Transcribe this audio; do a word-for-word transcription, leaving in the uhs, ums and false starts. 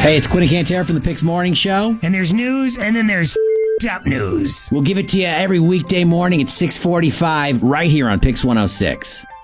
Hey, it's Quinn and Cantera from the Pix Morning Show. And there's news, and then there's up news. We'll give it to you every weekday morning at six forty-five right here on Pix one oh six.